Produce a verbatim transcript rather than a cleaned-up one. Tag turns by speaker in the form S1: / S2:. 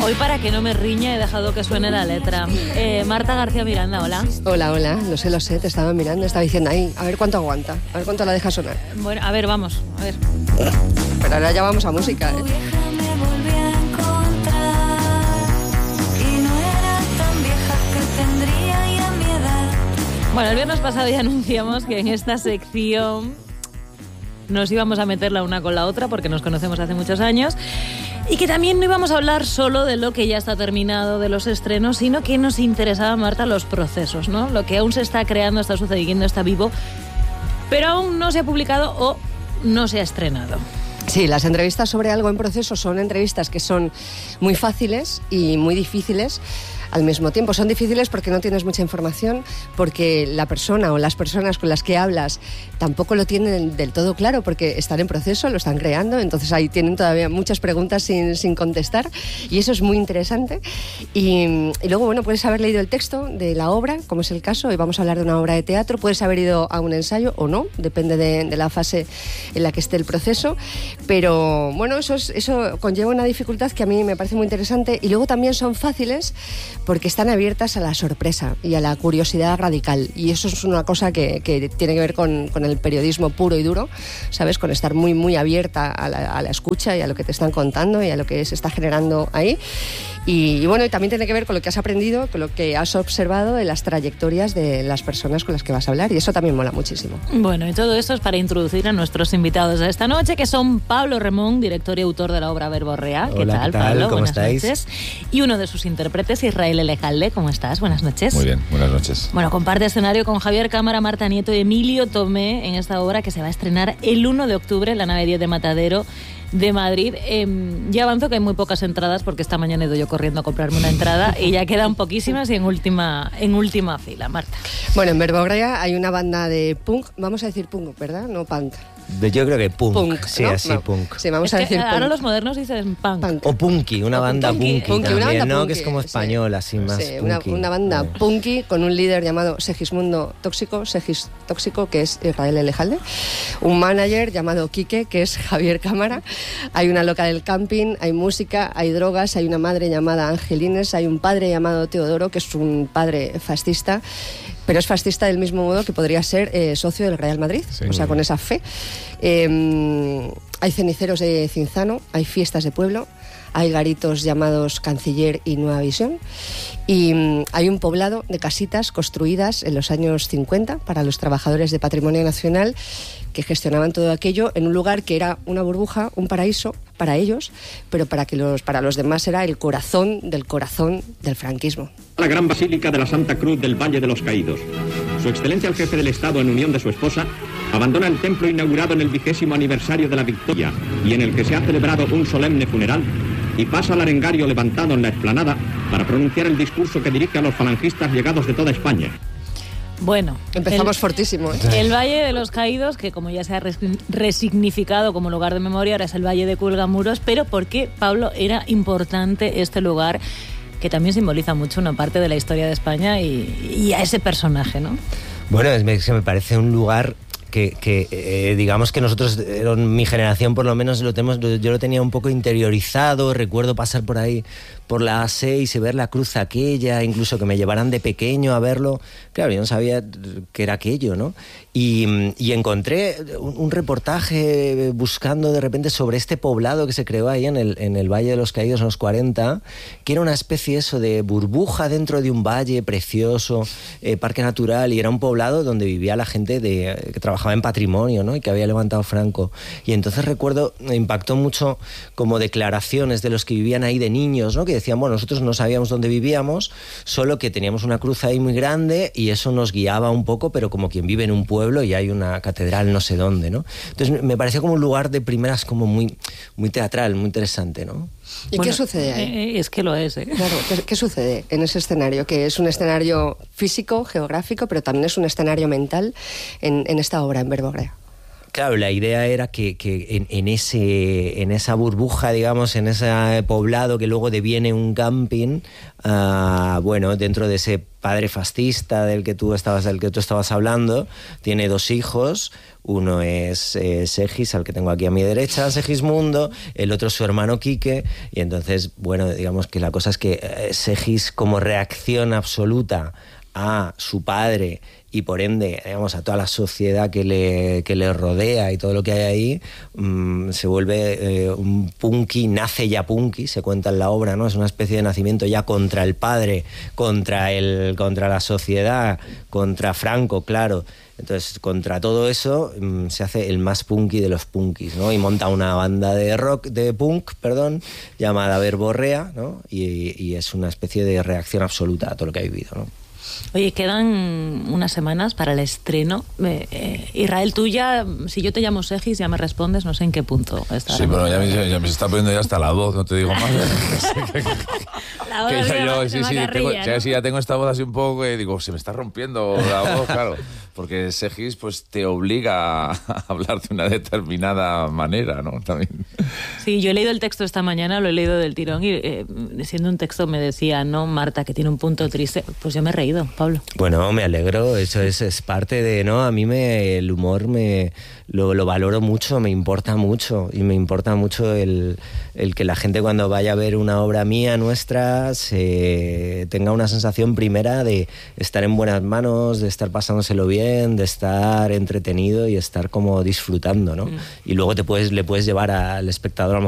S1: Hoy, para que no me riña, he dejado que suene la letra. Eh, Marta García Miranda, hola.
S2: Hola, hola, lo sé, lo sé, te estaba mirando, estaba diciendo ahí, a ver cuánto aguanta, a ver cuánto la deja sonar.
S1: Bueno, a ver, vamos, a ver.
S2: Pero ahora ya vamos a música, ¿eh?
S1: Bueno, el viernes pasado ya anunciamos que en esta sección nos íbamos a meter la una con la otra porque nos conocemos hace muchos años y que también no íbamos a hablar solo de lo que ya está terminado, de los estrenos, sino que nos interesaba, Marta, los procesos, ¿no? Lo que aún se está creando, está sucediendo, está vivo, pero aún no se ha publicado o no se ha estrenado.
S2: Sí, las entrevistas sobre algo en proceso son entrevistas que son muy fáciles y muy difíciles al mismo tiempo. Son difíciles porque no tienes mucha información, porque la persona o las personas con las que hablas tampoco lo tienen del todo claro, porque están en proceso, lo están creando, entonces ahí tienen todavía muchas preguntas sin, sin contestar, y eso es muy interesante. Y, y luego, bueno, puedes haber leído el texto de la obra, como es el caso, hoy vamos a hablar de una obra de teatro, puedes haber ido a un ensayo o no, depende de, de la fase en la que esté el proceso, pero bueno, eso, es, eso conlleva una dificultad que a mí me parece muy interesante, y luego también son fáciles porque están abiertas a la sorpresa y a la curiosidad radical, y eso es una cosa que, que tiene que ver con, con el periodismo puro y duro, ¿sabes? Con estar muy, muy abierta a la, a la escucha y a lo que te están contando y a lo que se está generando ahí. Y, y bueno, y también tiene que ver con lo que has aprendido, con lo que has observado en las trayectorias de las personas con las que vas a hablar, y eso también mola muchísimo.
S1: Bueno, y todo esto es para introducir a nuestros invitados de esta noche, que son Pablo Remón, director y autor de la obra Verborrea. ¿Qué
S3: Hola,
S1: tal,
S3: ¿qué tal?
S1: Pablo?
S3: ¿Cómo
S1: buenas
S3: estáis?
S1: noches. Y uno de sus intérpretes, Israel Elejalde. ¿Cómo estás? Buenas noches.
S4: Muy bien, buenas noches.
S1: Bueno, comparte escenario con Javier Cámara, Marta Nieto y Emilio Tomé en esta obra que se va a estrenar el uno de octubre en la Nave diez de Matadero de Madrid. Eh, ya avanzo que hay muy pocas entradas porque esta mañana he ido yo corriendo a comprarme una entrada y ya quedan poquísimas y en última, en última fila, Marta.
S2: Bueno, en Verborrea hay una banda de punk, vamos a decir punk, ¿verdad? No punk.
S3: De, yo creo que punk,
S2: Punk,
S3: sí,
S2: ¿no?
S3: así
S2: No.
S3: punk.
S2: Sí, vamos
S1: Es
S2: a
S1: que
S2: decir
S1: ahora
S2: punk.
S1: los modernos dicen punk.
S2: Punk.
S3: O punky, una
S1: O
S3: banda
S1: punky.
S3: punky,
S2: Punky, una
S3: también,
S2: banda
S3: ¿no?
S2: punky,
S3: Que es como
S2: sí.
S3: español, así más
S2: Sí, una,
S3: punky.
S2: una banda
S3: Sí.
S2: punky con un líder llamado Segismundo Tóxico, Segis Tóxico, que es Israel Elejalde, un manager llamado Quique, que es Javier Cámara, hay una loca del camping, hay música, hay drogas, hay una madre llamada Angelines, hay un padre llamado Teodoro, que es un padre fascista, pero es fascista del mismo modo que podría ser eh, socio del Real Madrid,
S4: Sí.
S2: o sea, con esa fe. Eh, hay ceniceros de Cinzano, hay fiestas de pueblo, hay garitos llamados Canciller y Nueva Visión, y mm, hay un poblado de casitas construidas en los años cincuenta para los trabajadores de Patrimonio Nacional que gestionaban todo aquello en un lugar que era una burbuja, un paraíso para ellos, pero para, que los, para los demás era el corazón del corazón del franquismo.
S5: La gran basílica de la Santa Cruz del Valle de los Caídos. Su excelencia el jefe del Estado, en unión de su esposa, abandona el templo inaugurado en el vigésimo aniversario de la Victoria y en el que se ha celebrado un solemne funeral, y pasa al arengario levantado en la explanada para pronunciar el discurso que dirige a los falangistas llegados de toda España.
S1: Bueno,
S2: Empezamos
S1: el,
S2: fortísimo, ¿eh?
S1: El Valle de los Caídos, que como ya se ha res- resignificado como lugar de memoria, ahora es el Valle de Cuelgamuros, pero ¿por qué, Pablo, era importante este lugar que también simboliza mucho una parte de la historia de España y, y a ese personaje, ¿no?
S3: Bueno, es que me parece un lugar que, que eh, digamos que nosotros, eh, mi generación por lo menos, lo tenemos, yo lo tenía un poco interiorizado. Recuerdo pasar por ahí, por la A seis, y ver la cruz aquella, incluso que me llevaran de pequeño a verlo. Claro, yo no sabía qué era aquello, ¿no? Y, y encontré un, un reportaje buscando de repente sobre este poblado que se creó ahí en el, en el Valle de los Caídos en los cuarenta, que era una especie eso de burbuja dentro de un valle precioso, eh, parque natural, y era un poblado donde vivía la gente de, que trabajaba en patrimonio, ¿no? Y que había levantado Franco. Y entonces recuerdo, me impactó mucho como declaraciones de los que vivían ahí de niños, ¿no? Que decían, bueno, nosotros no sabíamos dónde vivíamos, solo que teníamos una cruz ahí muy grande y eso nos guiaba un poco, pero como quien vive en un pueblo y hay una catedral no sé dónde, ¿no? Entonces me pareció como un lugar de primeras como muy, muy teatral, muy interesante, ¿no?
S2: ¿Y
S1: Bueno,
S2: qué sucede ahí?
S1: Eh, es que lo es, ¿eh?
S2: Claro, ¿qué, ¿qué sucede en ese escenario? Que es un escenario físico, geográfico, pero también es un escenario mental en, en esta obra, en Verborrea.
S3: claro, la idea era que, que en, en, ese, en esa burbuja, digamos, en ese poblado que luego deviene un camping, uh, bueno, dentro de ese padre fascista del que tú estabas, del que tú estabas hablando, tiene dos hijos. Uno es eh, Segis, al que tengo aquí a mi derecha, Segismundo, el otro es su hermano Quique, y entonces, bueno, digamos que la cosa es que eh, Segis, como reacción absoluta a su padre y por ende, digamos, a toda la sociedad que le, que le rodea y todo lo que hay ahí, mmm, se vuelve eh, un punky, nace ya punky, se cuenta en la obra, ¿no? Es una especie de nacimiento ya contra el padre, contra, el, contra la sociedad, contra Franco, claro. Entonces, contra todo eso, mmm, se hace el más punky de los punkis, ¿no? Y monta una banda de rock, de punk, perdón, llamada Verborrea, ¿no? Y, y es una especie de reacción absoluta a todo lo que ha vivido, ¿no?
S1: Oye, quedan unas semanas para el estreno. Eh, eh, Israel, tú ya, si yo te llamo Segis, ya me respondes, no sé en qué punto está.
S4: Sí, pero ya me, ya me se está poniendo ya hasta la voz, no te digo más.
S1: La voz
S4: que yo, yo
S1: de
S4: sí, sí, tengo,
S1: ¿no?
S4: ya, sí, ya tengo esta voz así un poco que digo, se me está rompiendo la voz, claro. Porque Segis pues te obliga a hablar de una determinada manera, ¿no? También.
S1: Sí, yo he leído el texto esta mañana, lo he leído del tirón y eh, siendo un texto me decía, no, Marta, que tiene un punto triste. Pues yo me he reído, Pablo.
S3: Bueno, me alegro, eso es, es parte de, ¿no? A mí me, el humor me lo, lo valoro mucho, me importa mucho y me importa mucho el, el que la gente cuando vaya a ver una obra mía, nuestra, se tenga una sensación primera de estar en buenas manos, de estar pasándoselo bien, de estar entretenido y estar como disfrutando, ¿no? Mm. Y luego te puedes, le puedes llevar al espectador a lo mejor